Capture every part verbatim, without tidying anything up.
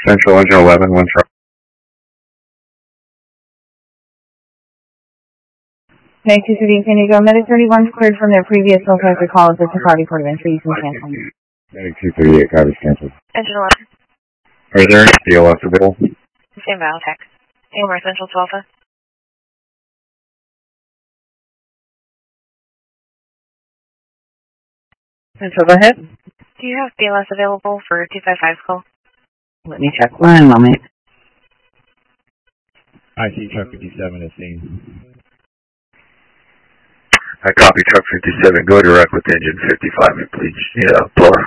Central Engine eleven, one truck. Thank you, City of San Diego. Medic thirty-one cleared from their previous low-pressure call at the Takati Port of Entry. You can cancel. Medic two thirty-eight, copies canceled. Engine eleven. Are there any B L S available? Same by Tech. Aylmer Central to Alpha. Central, go ahead. Do you have B L S available for two five five's call? Let me check one moment. I see truck fifty-seven is seen. I copy truck fifty-seven. Go direct with engine fifty-five, please. Yeah, blower.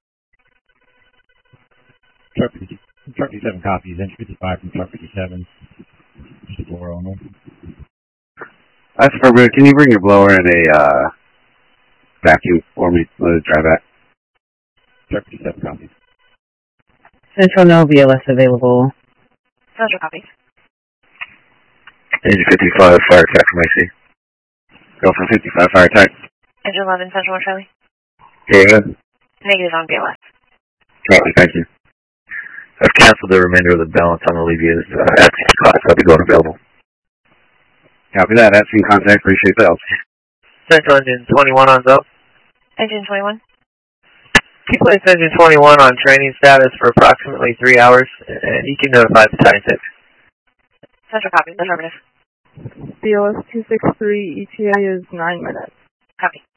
Truck, fifty, truck fifty-seven copies. Engine fifty-five from truck fifty-seven. Just a blower only. That's perfect. Can you bring your blower in a uh, vacuum for me? Let it dry back. Truck fifty-seven copies. Central, no B L S available. Central copies. Engine fifty-five, fire attack from A C. Go for fifty-five, fire attack. Engine eleven, Central and Charlie. Go ahead. Negative on B L S. Copy, thank you. I've canceled the remainder of the balance on Olivia's uh, acting class. I'll be going available. Copy that. Acting contact. Appreciate the help. Central Engine twenty-one on Zo. Engine twenty-one. Keep place Engine twenty-one on training status for approximately three hours, and you can notify the Battalion six. Central copies. Affirmative. B L S two six three, E T A is nine minutes. Copy.